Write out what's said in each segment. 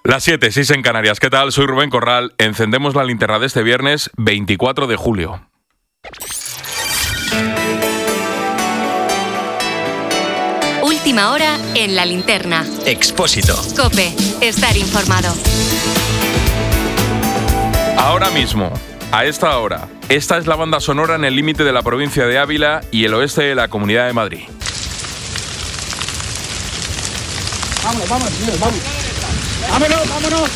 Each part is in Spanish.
Las 7, 6 en Canarias. ¿Qué tal? Soy Rubén Corral. Encendemos la linterna de este viernes 24 de julio. Última hora en la linterna. Expósito. COPE. Estar informado. Ahora mismo, a esta hora, esta es la banda sonora en el límite de la provincia de Ávila y el oeste de la Comunidad de Madrid. Vámonos, señores, vamos. ¡Vámonos!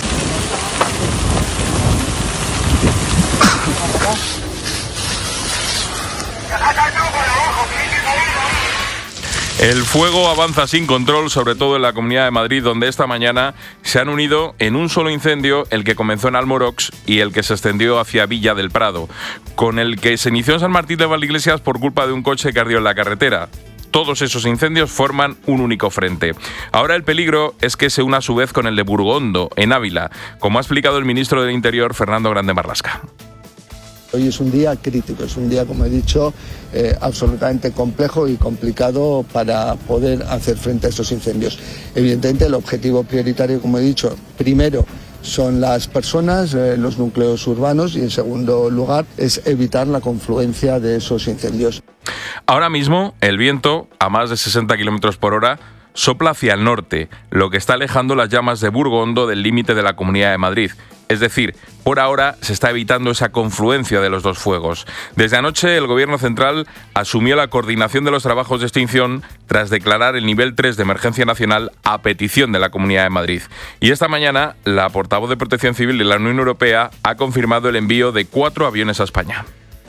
El fuego avanza sin control, sobre todo en la Comunidad de Madrid, donde esta mañana se han unido en un solo incendio el que comenzó en Almorox y el que se extendió hacia Villa del Prado, con el que se inició en San Martín de Valdeiglesias por culpa de un coche que ardió en la carretera. Todos esos incendios forman un único frente. Ahora el peligro es que se una a su vez con el de Burgondo, en Ávila, como ha explicado el ministro del Interior, Fernando Grande Marlaska. Hoy es un día crítico, es un día, como he dicho, absolutamente complejo y complicado para poder hacer frente a estos incendios. Evidentemente, el objetivo prioritario, como he dicho, primero son las personas, los núcleos urbanos, y en segundo lugar es evitar la confluencia de esos incendios. Ahora mismo el viento, a más de 60 km por hora, sopla hacia el norte, lo que está alejando las llamas de Burgondo del límite de la Comunidad de Madrid. Es decir, por ahora se está evitando esa confluencia de los dos fuegos. Desde anoche el Gobierno central asumió la coordinación de los trabajos de extinción tras declarar el nivel 3 de emergencia nacional a petición de la Comunidad de Madrid. Y esta mañana la portavoz de Protección Civil de la Unión Europea ha confirmado el envío de 4 aviones a España.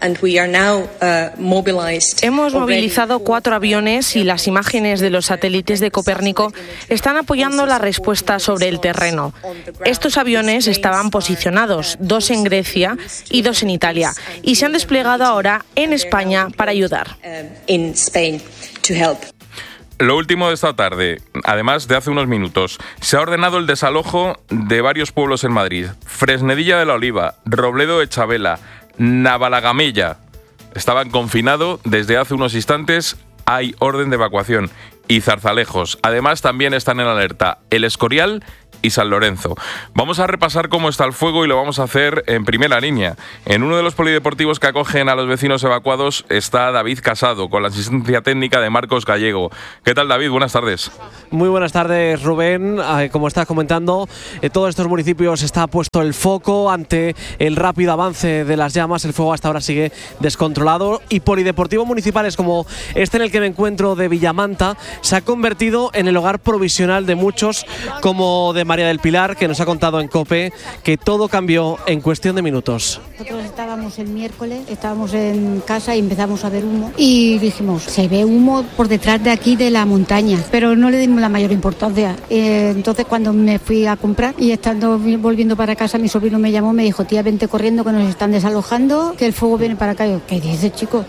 Hemos movilizado 4 aviones y las imágenes de los satélites de Copérnico están apoyando la respuesta sobre el terreno. Estos aviones estaban posicionados, 2 en Grecia y 2 en Italia, y se han desplegado ahora en España para ayudar. Lo último de esta tarde, además de hace unos minutos, se ha ordenado el desalojo de varios pueblos en Madrid. Fresnedilla de la Oliva, Robledo de Chabela, Navalagamella. Estaban confinados desde hace unos instantes, hay orden de evacuación. Y Zarzalejos. Además también están en alerta El Escorial y San Lorenzo. Vamos a repasar cómo está el fuego y lo vamos a hacer en primera línea. En uno de los polideportivos que acogen a los vecinos evacuados está David Casado, con la asistencia técnica de Marcos Gallego. ¿Qué tal, David? Buenas tardes. Muy buenas tardes, Rubén. Como estás comentando, en todos estos municipios está puesto el foco ante el rápido avance de las llamas. El fuego hasta ahora sigue descontrolado y polideportivos municipales como este en el que me encuentro de Villamanta se ha convertido en el hogar provisional de muchos, como de María del Pilar, que nos ha contado en COPE que todo cambió en cuestión de minutos. Nosotros estábamos el miércoles, estábamos en casa y empezamos a ver humo y dijimos, se ve humo por detrás de aquí de la montaña, pero no le dimos la mayor importancia. Entonces cuando me fui a comprar y estando volviendo para casa, mi sobrino me llamó, me dijo, tía, vente corriendo que nos están desalojando, que el fuego viene para acá. Y yo, ¿qué dices, chico?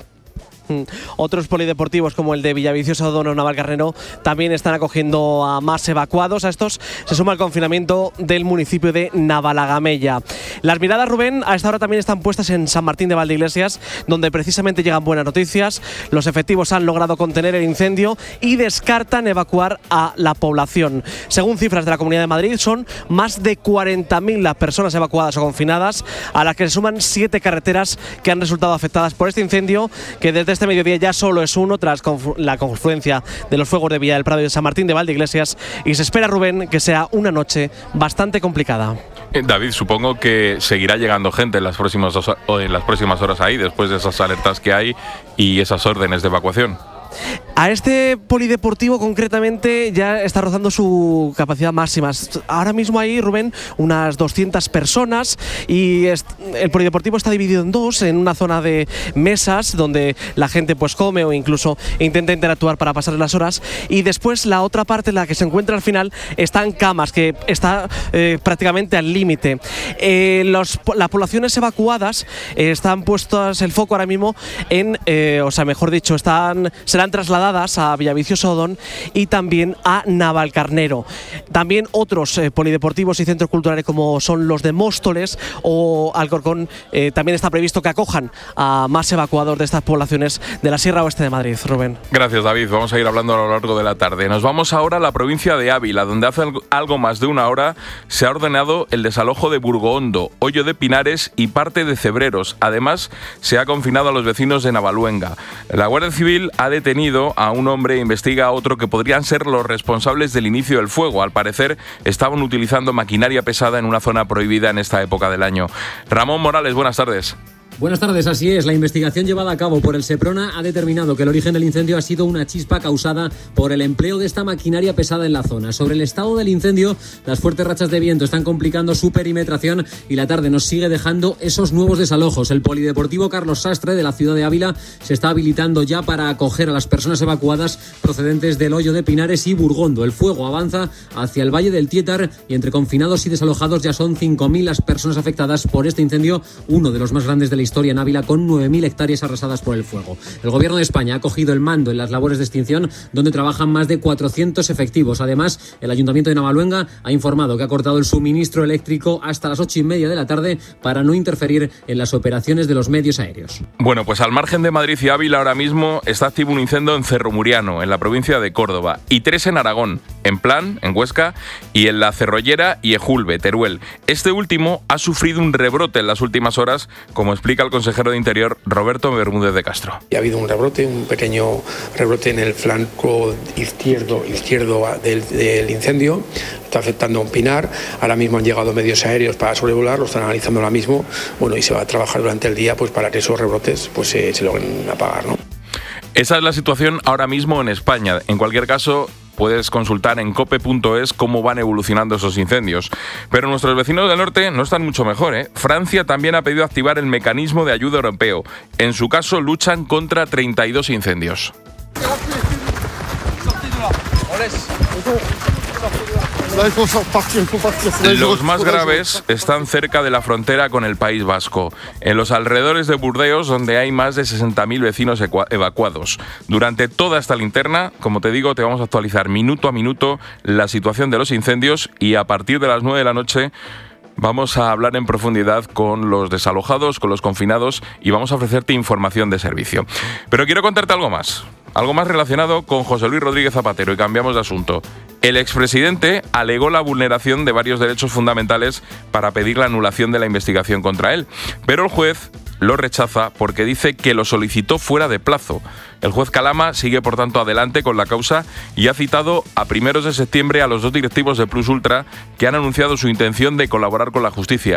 Otros polideportivos como el de Villaviciosa Dono Navalcarnero también están acogiendo a más evacuados. A estos se suma el confinamiento del municipio de Navalagamella. Las miradas, Rubén, a esta hora también están puestas en San Martín de Valdeiglesias, donde precisamente llegan buenas noticias. Los efectivos han logrado contener el incendio y descartan evacuar a la población. Según cifras de la Comunidad de Madrid, son más de 40.000 las personas evacuadas o confinadas, a las que se suman 7 carreteras que han resultado afectadas por este incendio, que desde este mediodía ya solo es uno tras la confluencia de los fuegos de Villa del Prado y de San Martín de Valdeiglesias, y se espera, Rubén, que sea una noche bastante complicada. David, supongo que seguirá llegando gente en las próximas horas ahí, después de esas alertas que hay y esas órdenes de evacuación. A este polideportivo concretamente ya está rozando su capacidad máxima. Ahora mismo hay, Rubén, unas 200 personas y el polideportivo está dividido en 2, en una zona de mesas donde la gente pues come o incluso intenta interactuar para pasar las horas, y después la otra parte, la que se encuentra al final, están camas, que está prácticamente al límite. Las poblaciones evacuadas están puestas el foco ahora mismo en, serán trasladadas trasladadas a Villaviciosa Odón y también a Navalcarnero. También otros polideportivos y centros culturales como son los de Móstoles o Alcorcón, también está previsto que acojan a más evacuados de estas poblaciones de la Sierra Oeste de Madrid. Rubén. Gracias, David. Vamos a ir hablando a lo largo de la tarde. Nos vamos ahora a la provincia de Ávila, donde hace algo más de una hora se ha ordenado el desalojo de Burgohondo, Hoyo de Pinares y parte de Cebreros. Además, se ha confinado a los vecinos de Navaluenga. La Guardia Civil ha detenido a un hombre e investiga a otro que podrían ser los responsables del inicio del fuego. Al parecer, estaban utilizando maquinaria pesada en una zona prohibida en esta época del año. Ramón Morales, buenas tardes. Buenas tardes, así es. La investigación llevada a cabo por el Seprona ha determinado que el origen del incendio ha sido una chispa causada por el empleo de esta maquinaria pesada en la zona. Sobre el estado del incendio, las fuertes rachas de viento están complicando su perimetración y la tarde nos sigue dejando esos nuevos desalojos. El polideportivo Carlos Sastre de la ciudad de Ávila se está habilitando ya para acoger a las personas evacuadas procedentes del Hoyo de Pinares y Burgondo. El fuego avanza hacia el Valle del Tietar y entre confinados y desalojados ya son 5.000 las personas afectadas por este incendio, uno de los más grandes de la historia en Ávila, con 9.000 hectáreas arrasadas por el fuego. El gobierno de España ha cogido el mando en las labores de extinción, donde trabajan más de 400 efectivos. Además, el Ayuntamiento de Navaluenga ha informado que ha cortado el suministro eléctrico hasta las 8:30 de la tarde para no interferir en las operaciones de los medios aéreos. Bueno, pues al margen de Madrid y Ávila, ahora mismo está activo un incendio en Cerro Muriano, en la provincia de Córdoba, y 3 en Aragón, en Plan, en Huesca, y en La Cerrollera y Ejulbe, Teruel. Este último ha sufrido un rebrote en las últimas horas, como explica el consejero de Interior, Roberto Bermúdez de Castro. Ha habido un rebrote, un pequeño rebrote en el flanco izquierdo del incendio. Está afectando a un pinar. Ahora mismo han llegado medios aéreos para sobrevolar, lo están analizando ahora mismo. Bueno, y se va a trabajar durante el día pues para que esos rebrotes pues se logren apagar, ¿no? Esa es la situación ahora mismo en España. En cualquier caso, puedes consultar en cope.es cómo van evolucionando esos incendios. Pero nuestros vecinos del norte no están mucho mejor, ¿eh? Francia también ha pedido activar el mecanismo de ayuda europeo. En su caso, luchan contra 32 incendios. Los más graves están cerca de la frontera con el País Vasco, en los alrededores de Burdeos, donde hay más de 60.000 vecinos evacuados. Durante toda esta linterna, como te digo, te vamos a actualizar minuto a minuto la situación de los incendios y a partir de las 9 de la noche vamos a hablar en profundidad con los desalojados, con los confinados y vamos a ofrecerte información de servicio. Pero quiero contarte algo más relacionado con José Luis Rodríguez Zapatero, y cambiamos de asunto. El expresidente alegó la vulneración de varios derechos fundamentales para pedir la anulación de la investigación contra él, pero el juez lo rechaza porque dice que lo solicitó fuera de plazo. El juez Calama sigue, por tanto, adelante con la causa y ha citado a primeros de septiembre a los 2 directivos de Plus Ultra que han anunciado su intención de colaborar con la justicia.